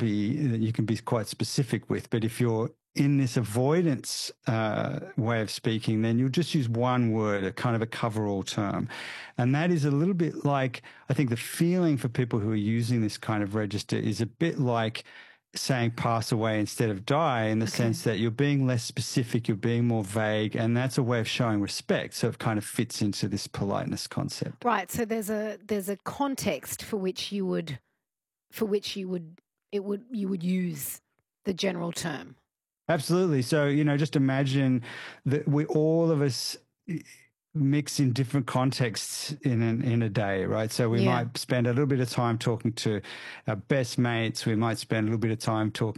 you can be quite specific with. But if you're in this avoidance way of speaking, then you'll just use one word, a kind of a cover-all term. And that is a little bit like, I think the feeling for people who are using this kind of register is a bit like saying pass away instead of die, in the sense that you're being less specific, you're being more vague, and that's a way of showing respect. So it kind of fits into this politeness concept. Right. So there's a context for which you would use the general term. Absolutely. So, just imagine that all of us mix in different contexts in a day, right? So we might spend a little bit of time talking to our best mates. We might spend a little bit of time talking